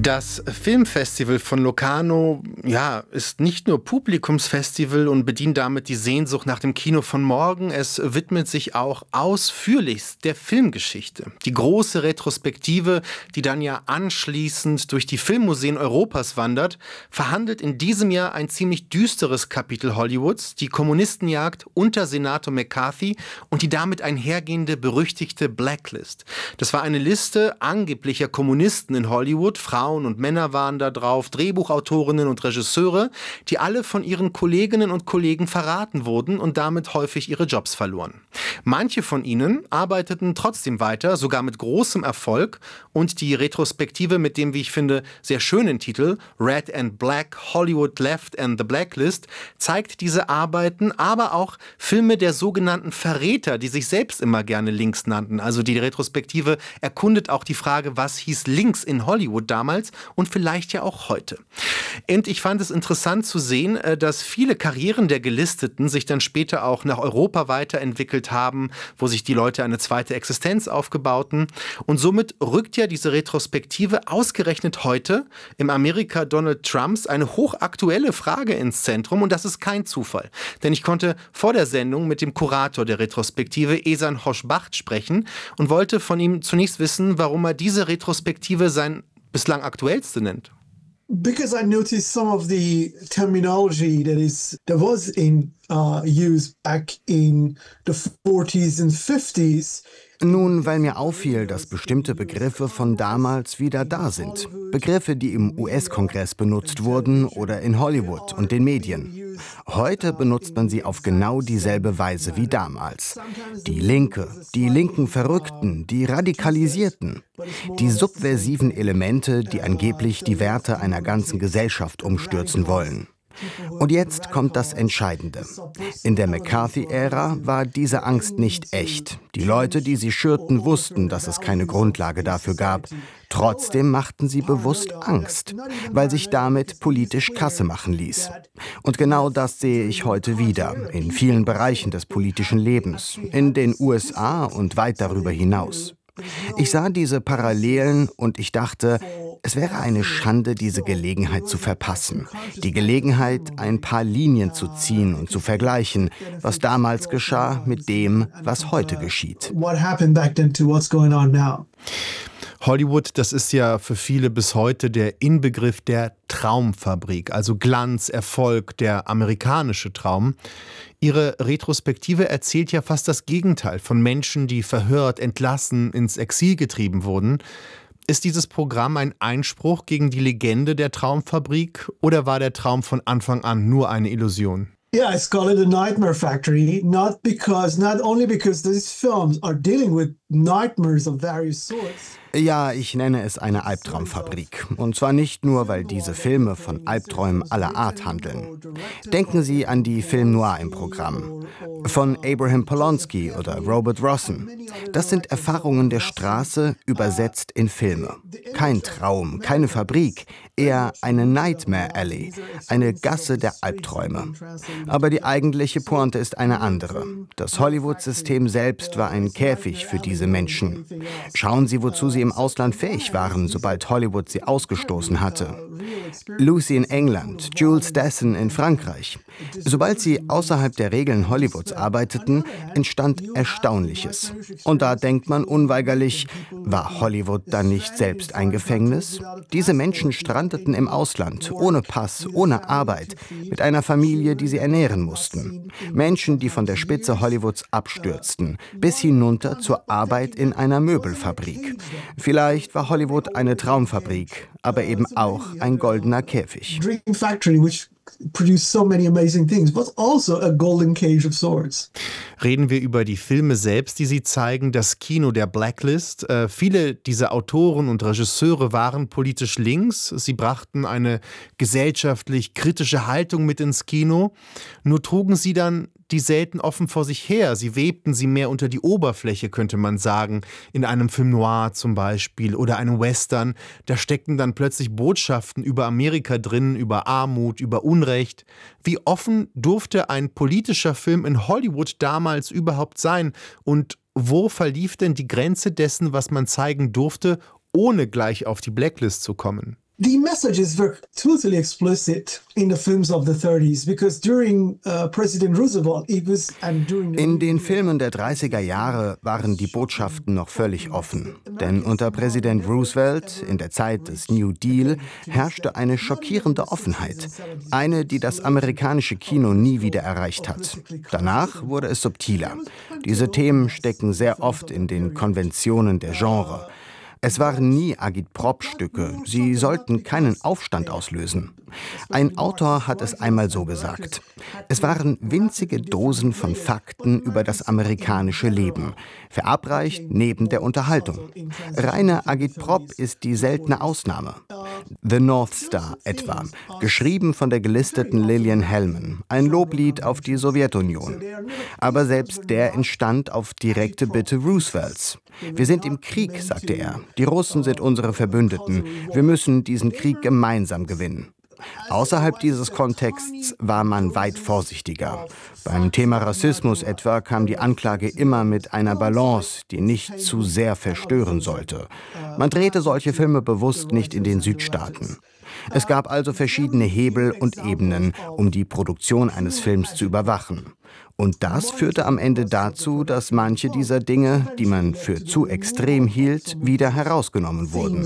Das Filmfestival von Locarno, ist nicht nur Publikumsfestival und bedient damit die Sehnsucht nach dem Kino von morgen. Es widmet sich auch ausführlichst der Filmgeschichte. Die große Retrospektive, die dann ja anschließend durch die Filmmuseen Europas wandert, verhandelt in diesem Jahr ein ziemlich düsteres Kapitel Hollywoods, die Kommunistenjagd unter Senator McCarthy und die damit einhergehende berüchtigte Blacklist. Das war eine Liste angeblicher Kommunisten in Hollywood, Frauen und Männer waren da drauf, Drehbuchautorinnen und Regisseure, die alle von ihren Kolleginnen und Kollegen verraten wurden und damit häufig ihre Jobs verloren. Manche von ihnen arbeiteten trotzdem weiter, sogar mit großem Erfolg, und die Retrospektive mit dem, wie ich finde, sehr schönen Titel Red and Black, Hollywood Left and the Blacklist zeigt diese Arbeiten, aber auch Filme der sogenannten Verräter, die sich selbst immer gerne links nannten. Also die Retrospektive erkundet auch die Frage, was hieß links in Hollywood damals und vielleicht ja auch heute. Und ich fand es interessant zu sehen, dass viele Karrieren der Gelisteten sich dann später auch nach Europa weiterentwickelt haben, wo sich die Leute eine zweite Existenz aufgebauten. Und somit rückt ja diese Retrospektive ausgerechnet heute im Amerika Donald Trumps eine hochaktuelle Frage ins Zentrum. Und das ist kein Zufall. Denn ich konnte vor der Sendung mit dem Kurator der Retrospektive, Ehsan Hosh-Bacht, sprechen und wollte von ihm zunächst wissen, warum er diese Retrospektive sein bislang aktuellste nennt. Because I noticed some of the terminology that was in use back in the 40s and 50s. Nun, weil mir auffiel, dass bestimmte Begriffe von damals wieder da sind. Begriffe, die im US-Kongress benutzt wurden oder in Hollywood und den Medien. Heute benutzt man sie auf genau dieselbe Weise wie damals. Die Linke, die linken Verrückten, die Radikalisierten, die subversiven Elemente, die angeblich die Werte einer ganzen Gesellschaft umstürzen wollen. Und jetzt kommt das Entscheidende. In der McCarthy-Ära war diese Angst nicht echt. Die Leute, die sie schürten, wussten, dass es keine Grundlage dafür gab. Trotzdem machten sie bewusst Angst, weil sich damit politisch Kasse machen ließ. Und genau das sehe ich heute wieder, in vielen Bereichen des politischen Lebens, in den USA und weit darüber hinaus. Ich sah diese Parallelen und ich dachte, es wäre eine Schande, diese Gelegenheit zu verpassen. Die Gelegenheit, ein paar Linien zu ziehen und zu vergleichen, was damals geschah mit dem, was heute geschieht. Hollywood, das ist ja für viele bis heute der Inbegriff der Traumfabrik, also Glanz, Erfolg, der amerikanische Traum. Ihre Retrospektive erzählt ja fast das Gegenteil von Menschen, die verhört, entlassen, ins Exil getrieben wurden. Ist dieses Programm ein Einspruch gegen die Legende der Traumfabrik oder war der Traum von Anfang an nur eine Illusion? Yeah, I call it a nightmare factory, not only because these films are dealing with nightmares of various sorts. Ja, ich nenne es eine Albtraumfabrik. Und zwar nicht nur, weil diese Filme von Albträumen aller Art handeln. Denken Sie an die Film Noir im Programm. Von Abraham Polonsky oder Robert Rossen. Das sind Erfahrungen der Straße, übersetzt in Filme. Kein Traum, keine Fabrik, eher eine Nightmare Alley, eine Gasse der Albträume. Aber die eigentliche Pointe ist eine andere. Das Hollywood-System selbst war ein Käfig für diese Menschen. Schauen Sie, wozu sie im Ausland fähig waren, sobald Hollywood sie ausgestoßen hatte. Lucy in England, Jules Dassin in Frankreich. Sobald sie außerhalb der Regeln Hollywoods arbeiteten, entstand Erstaunliches. Und da denkt man unweigerlich, war Hollywood dann nicht selbst ein Gefängnis? Diese Menschen strandeten im Ausland, ohne Pass, ohne Arbeit, mit einer Familie, die sie ernähren mussten. Menschen, die von der Spitze Hollywoods abstürzten, bis hinunter zur Arbeit in einer Möbelfabrik. Vielleicht war Hollywood eine Traumfabrik, aber eben auch ein goldener Käfig. Produce so many amazing things, but also a golden cage of sorts. Reden wir über die Filme selbst, die sie zeigen, das Kino der Blacklist. Viele dieser Autoren und Regisseure waren politisch links. Sie brachten eine gesellschaftlich kritische Haltung mit ins Kino. Nur trugen sie dann die selten offen vor sich her. Sie webten sie mehr unter die Oberfläche, könnte man sagen. In einem Film Noir zum Beispiel oder einem Western. Da steckten dann plötzlich Botschaften über Amerika drin, über Armut, über Unrecht. Wie offen durfte ein politischer Film in Hollywood damals überhaupt sein? Und wo verlief denn die Grenze dessen, was man zeigen durfte, ohne gleich auf die Blacklist zu kommen? The messages were totally explicit in the films of the 30s because during President Roosevelt it was and during In den Filmen der 30er Jahre waren die Botschaften noch völlig offen. Denn unter Präsident Roosevelt, in der Zeit des New Deal, herrschte eine schockierende Offenheit. Eine, die das amerikanische Kino nie wieder erreicht hat. Danach wurde es subtiler. Diese Themen stecken sehr oft in den Konventionen der Genre. Es waren nie Agitprop-Stücke, sie sollten keinen Aufstand auslösen. Ein Autor hat es einmal so gesagt: Es waren winzige Dosen von Fakten über das amerikanische Leben, verabreicht neben der Unterhaltung. Reine Agitprop ist die seltene Ausnahme. The North Star etwa, geschrieben von der gelisteten Lillian Hellman, ein Loblied auf die Sowjetunion. Aber selbst der entstand auf direkte Bitte Roosevelts. Wir sind im Krieg, sagte er. Die Russen sind unsere Verbündeten. Wir müssen diesen Krieg gemeinsam gewinnen. Außerhalb dieses Kontexts war man weit vorsichtiger. Beim Thema Rassismus etwa kam die Anklage immer mit einer Balance, die nicht zu sehr verstören sollte. Man drehte solche Filme bewusst nicht in den Südstaaten. Es gab also verschiedene Hebel und Ebenen, um die Produktion eines Films zu überwachen. Und das führte am Ende dazu, dass manche dieser Dinge, die man für zu extrem hielt, wieder herausgenommen wurden.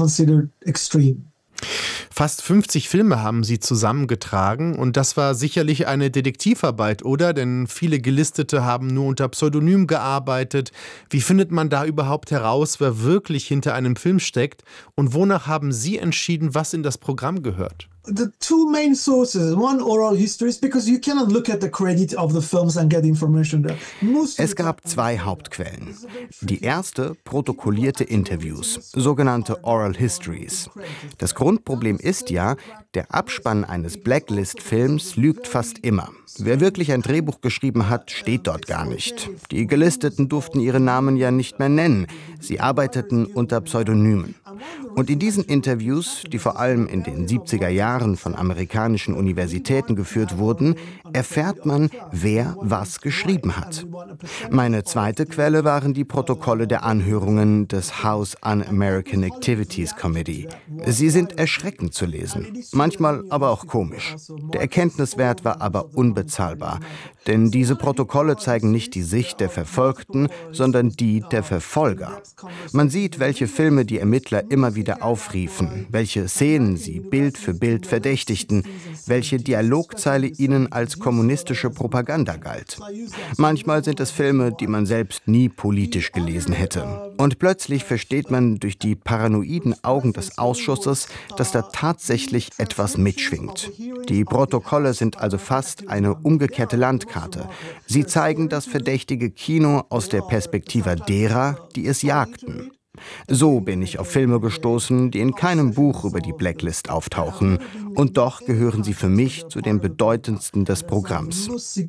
Fast 50 Filme haben Sie zusammengetragen und das war sicherlich eine Detektivarbeit, oder? Denn viele Gelistete haben nur unter Pseudonym gearbeitet. Wie findet man da überhaupt heraus, wer wirklich hinter einem Film steckt? Und wonach haben Sie entschieden, was in das Programm gehört? The two main sources, one oral histories, because you cannot look at the credit of the films and get information there. Es gab zwei Hauptquellen. Die erste protokollierte Interviews, sogenannte Oral Histories. Das Grundproblem ist ja, der Abspann eines Blacklist-Films lügt fast immer. Wer wirklich ein Drehbuch geschrieben hat, steht dort gar nicht. Die Gelisteten durften ihre Namen ja nicht mehr nennen. Sie arbeiteten unter Pseudonymen. Und in diesen Interviews, die vor allem in den 70er Jahren von amerikanischen Universitäten geführt wurden, erfährt man, wer was geschrieben hat. Meine zweite Quelle waren die Protokolle der Anhörungen des House Un-American Activities Committee. Sie sind erschreckend zu lesen, manchmal aber auch komisch. Der Erkenntniswert war aber unbezahlbar, denn diese Protokolle zeigen nicht die Sicht der Verfolgten, sondern die der Verfolger. Man sieht, welche Filme die Ermittler immer wieder aufriefen, welche Szenen sie Bild für Bild verdächtigten, welche Dialogzeile ihnen als kommunistische Propaganda galt. Manchmal sind es Filme, die man selbst nie politisch gelesen hätte. Und plötzlich versteht man durch die paranoiden Augen des Ausschusses, dass da tatsächlich etwas mitschwingt. Die Protokolle sind also fast eine umgekehrte Landkarte. Sie zeigen das verdächtige Kino aus der Perspektive derer, die es jagten. So bin ich auf Filme gestoßen, die in keinem Buch über die Blacklist auftauchen. Und doch gehören sie für mich zu den bedeutendsten des Programms.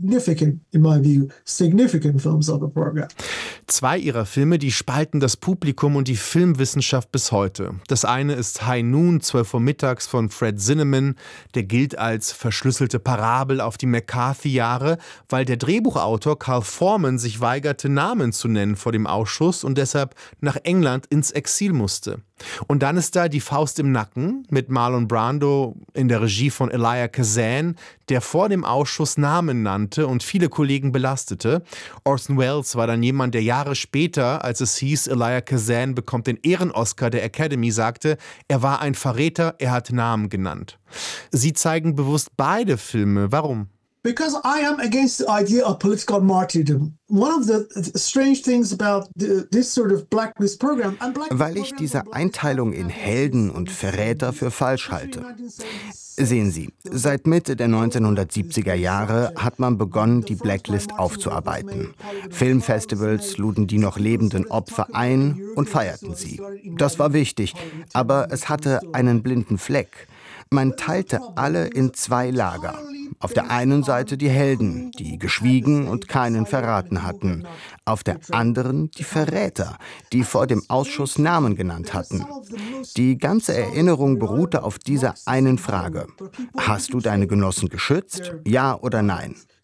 Zwei ihrer Filme, die spalten das Publikum und die Filmwissenschaft bis heute. Das eine ist High Noon, 12 Uhr mittags von Fred Zinnemann. Der gilt als verschlüsselte Parabel auf die McCarthy-Jahre, weil der Drehbuchautor Carl Foreman sich weigerte, Namen zu nennen vor dem Ausschuss und deshalb nach England ins Exil musste. Und dann ist da Die Faust im Nacken mit Marlon Brando in der Regie von Elia Kazan, der vor dem Ausschuss Namen nannte und viele Kollegen belastete. Orson Welles war dann jemand, der Jahre später, als es hieß, Elia Kazan bekommt den Ehren-Oscar der Academy, sagte, er war ein Verräter, er hat Namen genannt. Sie zeigen bewusst beide Filme. Warum? Because I am against the idea of political martyrdom. One of the strange things about this sort of blacklist program. Weil ich diese Einteilung in Helden und Verräter für falsch halte. Sehen Sie, seit Mitte der 1970er Jahre hat man begonnen, die Blacklist aufzuarbeiten. Filmfestivals luden die noch lebenden Opfer ein und feierten sie. Das war wichtig, aber es hatte einen blinden Fleck. Man teilte alle in zwei Lager. Auf der einen Seite die Helden, die geschwiegen und keinen verraten hatten. Auf der anderen die Verräter, die vor dem Ausschuss Namen genannt hatten. Die ganze Erinnerung beruhte auf dieser einen Frage. Hast du deine Genossen geschützt? Ja oder nein?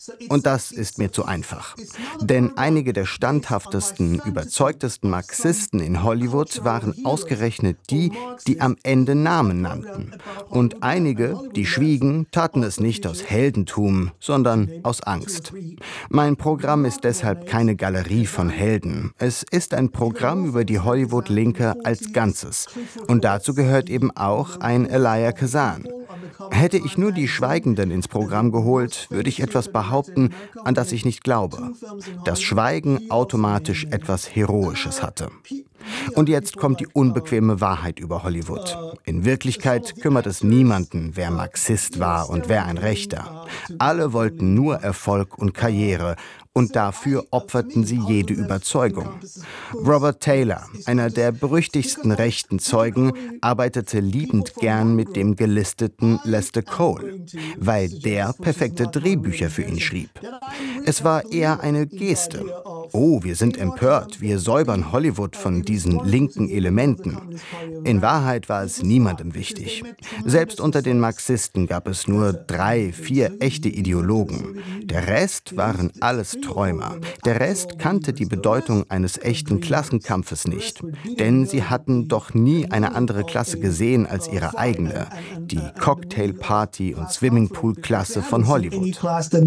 Und das ist mir zu einfach. Denn einige der standhaftesten, überzeugtesten Marxisten in Hollywood waren ausgerechnet die, die am Ende Namen nannten. Und einige, die schwiegen, taten es nicht aus Heldentum, sondern aus Angst. Mein Programm ist deshalb keine Galerie von Helden. Es ist ein Programm über die Hollywood-Linke als Ganzes. Und dazu gehört eben auch ein Elia Kazan. Hätte ich nur die Schweigenden ins Programm geholt, würde ich etwas behaupten, an das ich nicht glaube. Dass Schweigen automatisch etwas Heroisches hatte. Und jetzt kommt die unbequeme Wahrheit über Hollywood. In Wirklichkeit kümmert es niemanden, wer Marxist war und wer ein Rechter. Alle wollten nur Erfolg und Karriere. Und dafür opferten sie jede Überzeugung. Robert Taylor, einer der berüchtigsten rechten Zeugen, arbeitete liebend gern mit dem gelisteten Lester Cole, weil der perfekte Drehbücher für ihn schrieb. Es war eher eine Geste. Oh, wir sind empört, wir säubern Hollywood von diesen linken Elementen. In Wahrheit war es niemandem wichtig. Selbst unter den Marxisten gab es nur 3, 4 echte Ideologen. Der Rest waren alles Träumer. Der Rest kannte die Bedeutung eines echten Klassenkampfes nicht. Denn sie hatten doch nie eine andere Klasse gesehen als ihre eigene. Die Cocktailparty- und Swimmingpool-Klasse von Hollywood.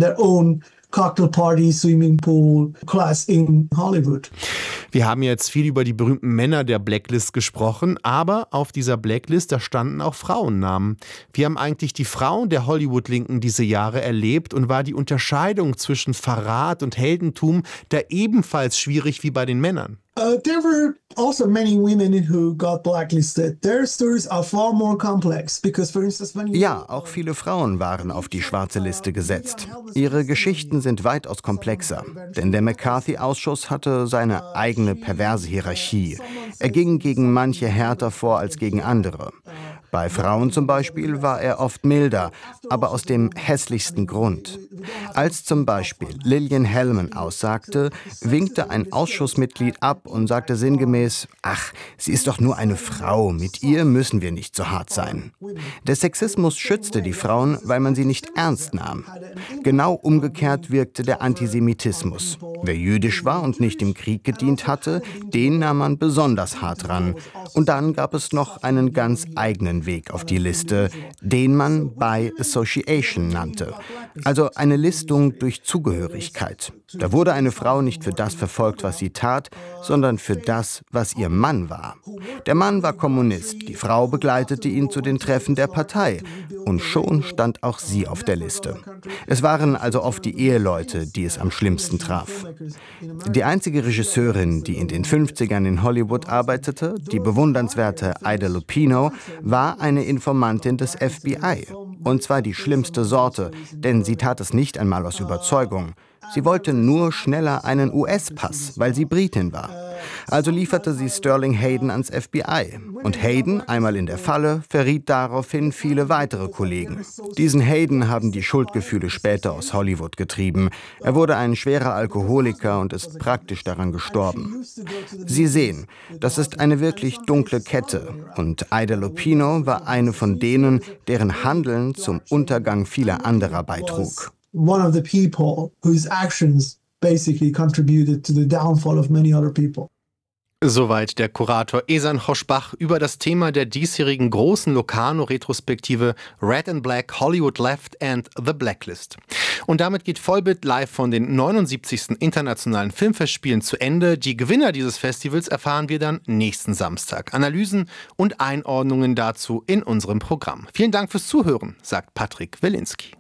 Cocktail Party, Swimming Pool, Class in Hollywood. Wir haben jetzt viel über die berühmten Männer der Blacklist gesprochen, aber auf dieser Blacklist, da standen auch Frauennamen. Wie haben eigentlich die Frauen der Hollywood-Linken diese Jahre erlebt und war die Unterscheidung zwischen Verrat und Heldentum da ebenfalls schwierig wie bei den Männern? There were also many women who got blacklisted. Their stories are far more complex because, for instance, Ja, auch viele Frauen waren auf die schwarze Liste gesetzt. Ihre Geschichten sind weitaus komplexer, denn der McCarthy-Ausschuss hatte seine eigene perverse Hierarchie. Er ging gegen manche härter vor als gegen andere. Bei Frauen zum Beispiel war er oft milder, aber aus dem hässlichsten Grund. Als zum Beispiel Lillian Hellman aussagte, winkte ein Ausschussmitglied ab und sagte sinngemäß, ach, sie ist doch nur eine Frau, mit ihr müssen wir nicht so hart sein. Der Sexismus schützte die Frauen, weil man sie nicht ernst nahm. Genau umgekehrt wirkte der Antisemitismus. Wer jüdisch war und nicht im Krieg gedient hatte, den nahm man besonders hart ran. Und dann gab es noch einen ganz eigenen Weg auf die Liste, den man By Association nannte. Also eine Listung durch Zugehörigkeit. Da wurde eine Frau nicht für das verfolgt, was sie tat, sondern für das, was ihr Mann war. Der Mann war Kommunist, die Frau begleitete ihn zu den Treffen der Partei. Und schon stand auch sie auf der Liste. Es waren also oft die Eheleute, die es am schlimmsten traf. Die einzige Regisseurin, die in den 50ern in Hollywood arbeitete, die bewundernswerte Ida Lupino, war eine Informantin des FBI. Und zwar die schlimmste Sorte, denn sie tat es nicht einmal aus Überzeugung. Sie wollte nur schneller einen US-Pass, weil sie Britin war. Also lieferte sie Sterling Hayden ans FBI. Und Hayden, einmal in der Falle, verriet daraufhin viele weitere Kollegen. Diesen Hayden haben die Schuldgefühle später aus Hollywood getrieben. Er wurde ein schwerer Alkoholiker und ist praktisch daran gestorben. Sie sehen, das ist eine wirklich dunkle Kette. Und Ida Lupino war eine von denen, deren Handeln zum Untergang vieler anderer beitrug. One of the people whose actions basically contributed to the downfall of many other people. Soweit der Kurator Ehsan Hoschbach über das Thema der diesjährigen großen Locarno-Retrospektive Red and Black, Hollywood Left and The Blacklist. Und damit geht Vollbild live von den 79. Internationalen Filmfestspielen zu Ende. Die Gewinner dieses Festivals erfahren wir dann nächsten Samstag. Analysen und Einordnungen dazu in unserem Programm. Vielen Dank fürs Zuhören, sagt Patrick Wilinski.